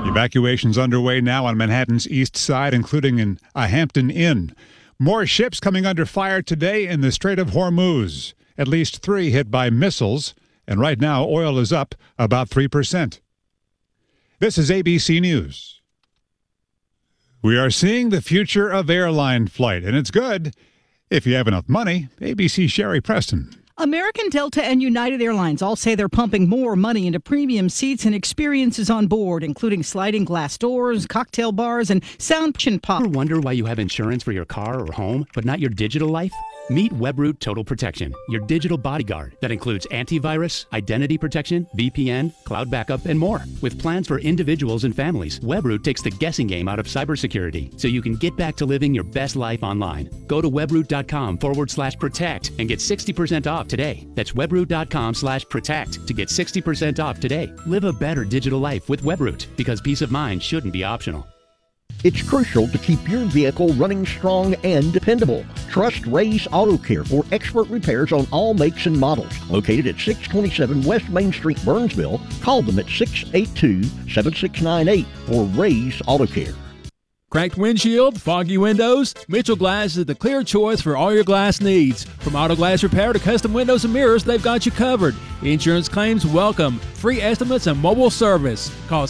Evacuations underway now on Manhattan's east side, including a Hampton Inn. More ships coming under fire today in the Strait of Hormuz. At least 3 hit by missiles, and right now oil is up about 3%. This is ABC News. We are seeing the future of airline flight, and it's good if you have enough money. ABC's Sherry Preston. American, Delta, and United Airlines all say they're pumping more money into premium seats and experiences on board, including sliding glass doors, cocktail bars, and sound pop. Ever wonder why you have insurance for your car or home, but not your digital life? Meet Webroot Total Protection, your digital bodyguard that includes antivirus, identity protection, VPN, cloud backup, and more. With plans for individuals and families, Webroot takes the guessing game out of cybersecurity so you can get back to living your best life online. Go to webroot.com/protect and get 60% off today. That's webroot.com/protect to get 60% off today. Live a better digital life with Webroot, because peace of mind shouldn't be optional. It's crucial to keep your vehicle running strong and dependable. Trust Ray's Auto Care for expert repairs on all makes and models. Located at 627 West Main Street, Burnsville, call them at 682-7698 for Ray's Auto Care. Cracked windshield, foggy windows? Mitchell Glass is the clear choice for all your glass needs. From auto glass repair to custom windows and mirrors, they've got you covered. Insurance claims welcome. Free estimates and mobile service. Call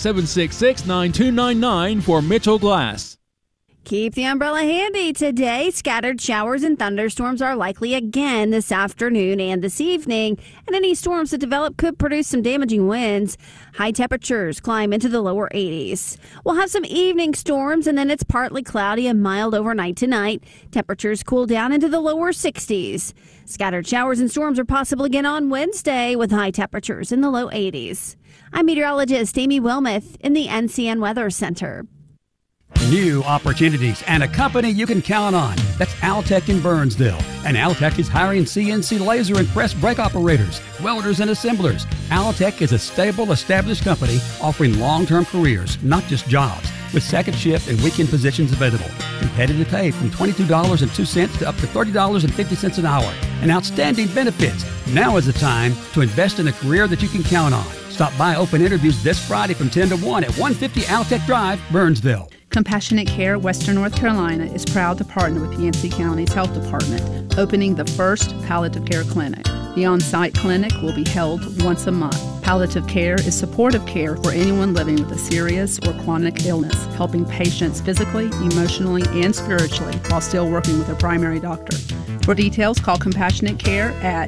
766-9299 for Mitchell Glass. Keep the umbrella handy today. Scattered showers and thunderstorms are likely again this afternoon and this evening, and any storms that develop could produce some damaging winds. High temperatures climb into the lower 80s. We'll have some evening storms, and then it's partly cloudy and mild overnight tonight. Temperatures cool down into the lower 60s. Scattered showers and storms are possible again on Wednesday with high temperatures in the low 80s. I'm meteorologist Amy Wilmoth in the NCN Weather Center. New opportunities and a company you can count on. That's Altec in Burnsville. And Altec is hiring CNC laser and press brake operators, welders, and assemblers. Altec is a stable, established company offering long-term careers, not just jobs, with second shift and weekend positions available. Competitive pay from $22.02 to up to $30.50 an hour. And outstanding benefits. Now is the time to invest in a career that you can count on. Stop by open interviews this Friday from 10 to 1 at 150 Altec Drive, Burnsville. Compassionate Care Western North Carolina is proud to partner with Yancey County's Health Department, opening the first palliative care clinic. The on-site clinic will be held once a month. Palliative care is supportive care for anyone living with a serious or chronic illness, helping patients physically, emotionally, and spiritually while still working with their primary doctor. For details, call Compassionate Care at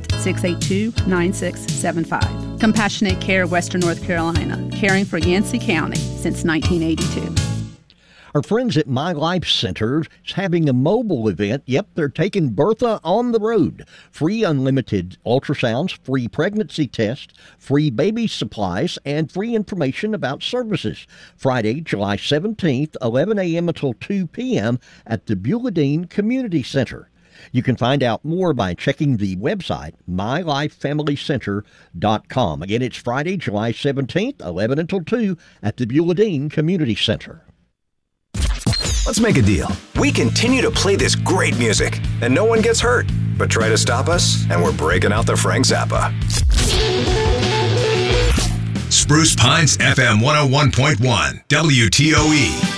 682-9675. Compassionate Care Western North Carolina, caring for Yancey County since 1982. Our friends at My Life Center is having a mobile event. Yep, they're taking Bertha on the road. Free unlimited ultrasounds, free pregnancy tests, free baby supplies, and free information about services. Friday, July 17th, 11 a.m. until 2 p.m. at the Beulah Dean Community Center. You can find out more by checking the website, mylifefamilycenter.com. Again, it's Friday, July 17th, 11 until 2 at the Beulah Dean Community Center. Let's make a deal. We continue to play this great music, and no one gets hurt. But try to stop us, and we're breaking out the Frank Zappa. Spruce Pines FM 101.1, WTOE.